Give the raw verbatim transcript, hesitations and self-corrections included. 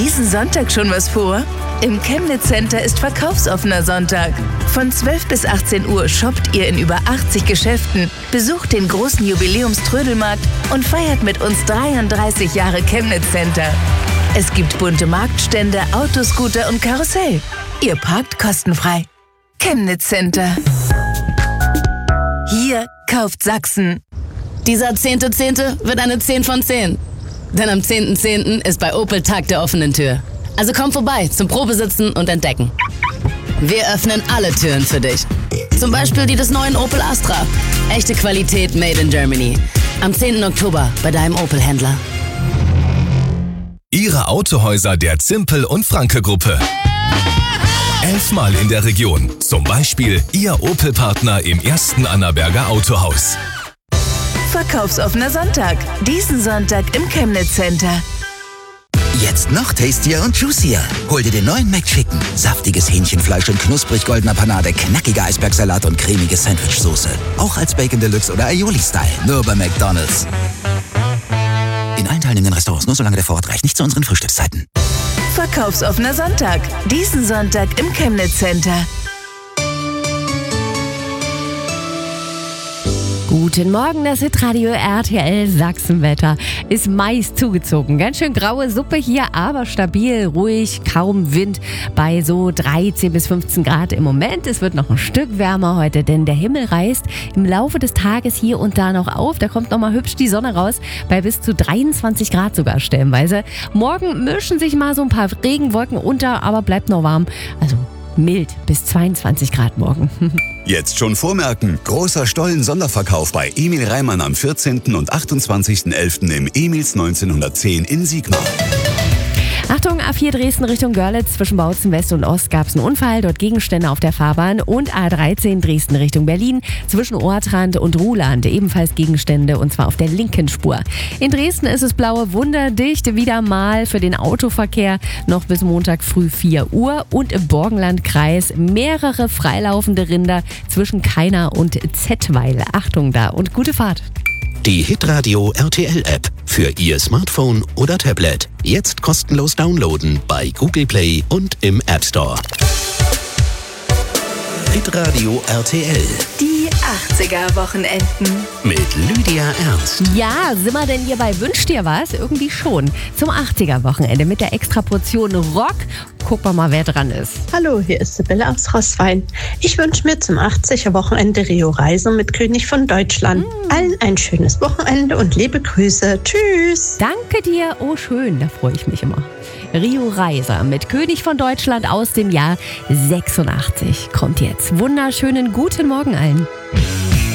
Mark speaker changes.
Speaker 1: diesen Sonntag schon was vor? Im Chemnitz Center ist verkaufsoffener Sonntag. Von zwölf bis achtzehn Uhr shoppt ihr in über achtzig Geschäften, besucht den großen Jubiläumströdelmarkt und feiert mit uns dreiunddreißig Jahre Chemnitz Center. Es gibt bunte Marktstände, Autoscooter und Karussell. Ihr parkt kostenfrei. Chemnitz Center. Hier kauft Sachsen.
Speaker 2: Dieser zehnte zehnte wird eine zehn von zehn. Denn am zehnten zehnten ist bei Opel Tag der offenen Tür. Also komm vorbei zum Probesitzen und Entdecken. Wir öffnen alle Türen für dich. Zum Beispiel die des neuen Opel Astra. Echte Qualität made in Germany. Am zehnten Oktober bei deinem Opel-Händler.
Speaker 3: Ihre Autohäuser der Zimpel und Franke Gruppe. Elfmal in der Region. Zum Beispiel Ihr Opel-Partner im ersten Annaberger Autohaus.
Speaker 1: Verkaufsoffener Sonntag. Diesen Sonntag im Chemnitz Center.
Speaker 4: Jetzt noch tastier und juicier. Hol dir den neuen McChicken. Saftiges Hähnchenfleisch in knusprig goldener Panade, knackiger Eisbergsalat und cremige Sandwichsoße. Auch als Bacon Deluxe oder Aioli-Style. Nur bei McDonald's. In allen teilnehmenden Restaurants nur solange der Vorrat reicht. Nicht zu unseren Frühstückszeiten.
Speaker 1: Verkaufsoffener Sonntag. Diesen Sonntag im Chemnitz Center.
Speaker 5: Guten Morgen, das Hitradio R T L Sachsenwetter. Ist meist zugezogen. Ganz schön graue Suppe hier, aber stabil, ruhig, kaum Wind bei so dreizehn bis fünfzehn Grad im Moment. Es wird noch ein Stück wärmer heute, denn der Himmel reißt im Laufe des Tages hier und da noch auf. Da kommt noch mal hübsch die Sonne raus, bei bis zu dreiundzwanzig Grad sogar stellenweise. Morgen mischen sich mal so ein paar Regenwolken unter, aber bleibt noch warm. Also mild bis zweiundzwanzig Grad morgen.
Speaker 6: Jetzt schon vormerken. Großer Stollen-Sonderverkauf bei Emil Reimann am vierzehnten und achtundzwanzigsten elften im Emils neunzehnhundertzehn in Siegmar.
Speaker 5: Achtung, A vier Dresden Richtung Görlitz, zwischen Bautzen West und Ost gab es einen Unfall, dort Gegenstände auf der Fahrbahn, und A dreizehn Dresden Richtung Berlin, zwischen Ortrand und Ruhland ebenfalls Gegenstände, und zwar auf der linken Spur. In Dresden ist es blaue wunderdicht, wieder mal für den Autoverkehr, noch bis Montag früh vier Uhr, und im Borgenlandkreis mehrere freilaufende Rinder zwischen Kainer und Zettweil. Achtung da und gute Fahrt.
Speaker 7: Die Hitradio R T L-App für Ihr Smartphone oder Tablet. Jetzt kostenlos downloaden bei Google Play und im App Store. Hitradio R T L.
Speaker 1: Die achtziger-Wochenenden.
Speaker 7: Mit Lydia Ernst.
Speaker 5: Ja, sind wir denn hier bei Wünsch dir was? Irgendwie schon. Zum achtziger-Wochenende mit der Extraportion Rock. Gucken wir mal, wer dran ist.
Speaker 8: Hallo, hier ist Sibylle aus Roßwein. Ich wünsche mir zum achtziger-Wochenende Rio Reiser mit König von Deutschland. Mm. Allen ein schönes Wochenende und liebe Grüße. Tschüss.
Speaker 5: Danke dir. Oh, schön. Da freue ich mich immer. Rio Reiser mit König von Deutschland aus dem Jahr sechsundachtzig kommt jetzt. Wunderschönen guten Morgen allen.